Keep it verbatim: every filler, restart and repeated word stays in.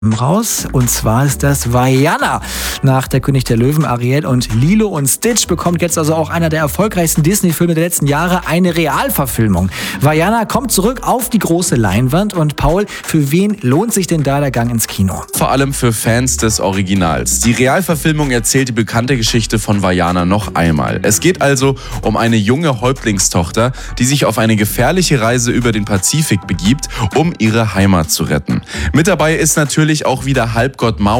raus. Und zwar ist das Vaiana. Nach der König der Löwen, Ariel und Lilo und Stitch bekommt jetzt also auch einer der erfolgreichsten Disney-Filme der letzten Jahre eine Realverfilmung. Vaiana kommt zurück auf die große Leinwand. Und Paul, für wen lohnt sich denn da der Gang ins Kino? Vor allem für Fans des Originals. Die Realverfilmung erzählt die bekannte Geschichte von Vaiana noch einmal. Es geht also um eine junge Häuptlingstochter, die sich auf eine gefährliche Reise über den Pazifik begibt, um ihre Heimat zu retten. Mit dabei ist natürlich auch wieder Halbgott Maui.